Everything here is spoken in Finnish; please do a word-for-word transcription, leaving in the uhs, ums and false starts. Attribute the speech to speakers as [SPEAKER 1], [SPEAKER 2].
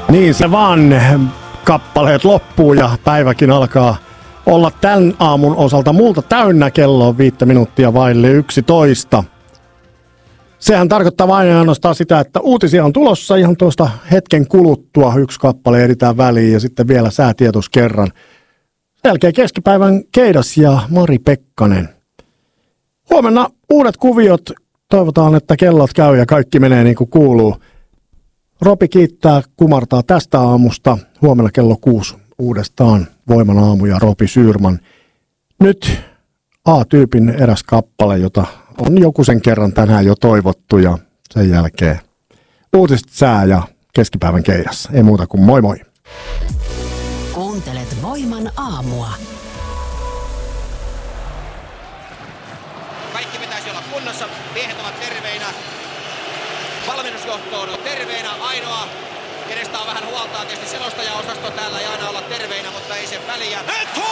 [SPEAKER 1] Niin se vaan, kappaleet loppuu ja päiväkin alkaa olla tämän aamun osalta multa täynnä. Kello on viittä minuuttia vaille yksitoista. Sehän tarkoittaa vain ja ainoastaan sitä, että uutisia on tulossa ihan tuosta hetken kuluttua. Yksi kappale editään väliin ja sitten vielä säätietos kerran. Sen jälkeen keskipäivän Keidas ja Mari Pekkanen. Huomenna uudet kuviot. Toivotaan, että kellot käy ja kaikki menee niin kuin kuuluu. Ropi kiittää, kumartaa tästä aamusta. Huomenna kello kuusi uudestaan Voiman aamu ja Ropi Syyrman. Nyt A-tyypin eräs kappale, jota on joku sen kerran tänään jo toivottu ja sen jälkeen uutiset sää ja keskipäivän Keidas. Ei muuta kuin moi moi.
[SPEAKER 2] Kuuntelet Voiman aamua.
[SPEAKER 3] Kaikki pitäisi olla kunnossa. Miehet ovat terveinä. Valmennusjohto on terveinä. Ainoa, kenestä on vähän huoltaa, tietysti selostajaosasto täällä ei aina olla terveinä, mutta ei sen väliä.